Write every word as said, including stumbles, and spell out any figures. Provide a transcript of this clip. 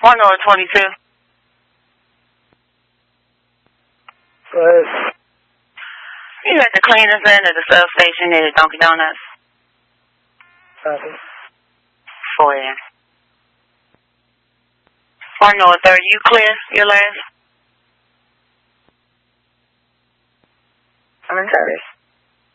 one North twenty-two. Go ahead. You at the cleaners end of the substation near the Dunkin' Donuts? Copy. four A M one North thirty, you clear your last? I'm in service.